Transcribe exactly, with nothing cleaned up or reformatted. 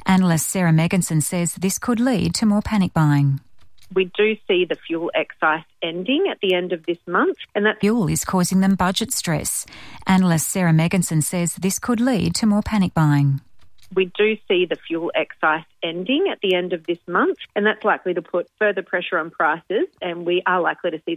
Analyst Sarah Megginson says this could lead to more panic buying. We do see the fuel excise ending at the end of this month, and that fuel is causing them budget stress. Analyst Sarah Megginson says this could lead to more panic buying. We do see the fuel excise ending at the end of this month, and that's likely to put further pressure on prices, and we are likely to see